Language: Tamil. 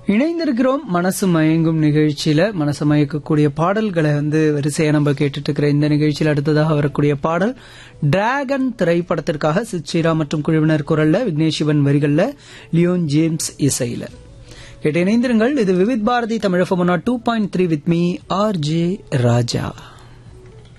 இணைந்திருக்கிறோம் மனசு மயங்கும் நிகழ்ச்சியில. மனசு மயக்கக்கூடிய பாடல்களை வரிசையா நம்ம கேட்டுட்டு இருக்கிற இந்த நிகழ்ச்சியில் அடுத்ததாக வரக்கூடிய பாடல் டிராகன் திரைப்படத்திற்காக சித்ரா மற்றும் குழுவினர் குரல்ல, விக்னேஷ் சிவன் வரிகள்ல, லியோன் ஜேம்ஸ் இசையில கேட்டு இணைந்திருங்கள். இது Vividh Bharathi Tamil FM 2.3 with me RJ Raja.